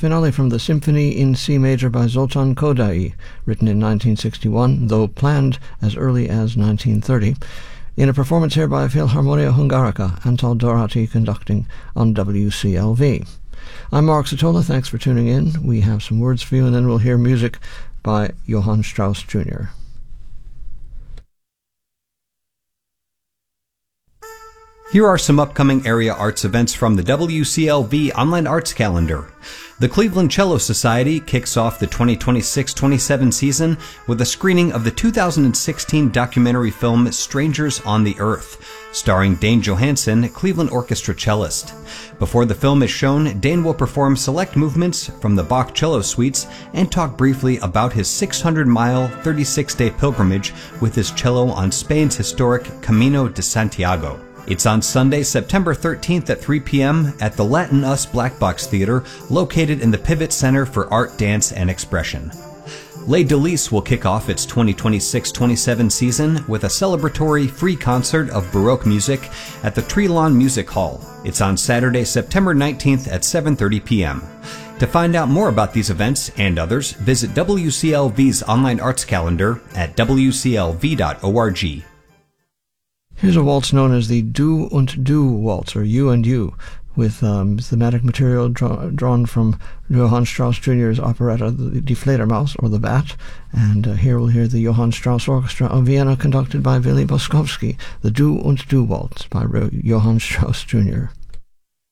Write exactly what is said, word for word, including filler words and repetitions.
finale from the Symphony in C major by Zoltán Kodály, written in nineteen sixty-one, though planned as early as nineteen thirty, in a performance here by Philharmonia Hungarica, Antal Dorati conducting on W C L V. I'm Mark Satola. Thanks for tuning in. We have some words for you, and then we'll hear music by Johann Strauss Junior Here are some upcoming area arts events from the W C L V Online Arts Calendar. The Cleveland Cello Society kicks off the twenty twenty-six twenty-seven season with a screening of the two thousand sixteen documentary film Strangers on the Earth, starring Dane Johansen, Cleveland Orchestra cellist. Before the film is shown, Dane will perform select movements from the Bach cello suites and talk briefly about his six hundred mile, thirty-six day pilgrimage with his cello on Spain's historic Camino de Santiago. It's on Sunday, September thirteenth at three p m at the Latin Us Black Box Theater, located in the Pivot Center for Art, Dance, and Expression. Les Délices will kick off its twenty twenty-six twenty-seven season with a celebratory free concert of Baroque music at the Trelon Music Hall. It's on Saturday, September nineteenth at seven thirty p m To find out more about these events and others, visit W C L V's online arts calendar at w c l v dot org. Here's a waltz known as the Do und Du waltz, or You and You, with um, thematic material draw, drawn from Johann Strauss Junior's operetta, The Die Fledermaus, or The Bat. And uh, here we'll hear the Johann Strauss Orchestra of Vienna, conducted by Willy Boskowski, the Do und Du waltz by Johann Strauss Junior